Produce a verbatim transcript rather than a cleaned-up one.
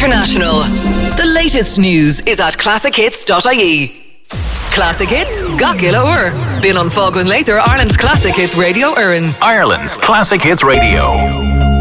International. The latest news is at classic hits dot I E. Classic Hits, Gakila Ur. Bin on Fogun later, Ireland's Classic Hits Radio Urin. Ireland's Classic Hits Radio.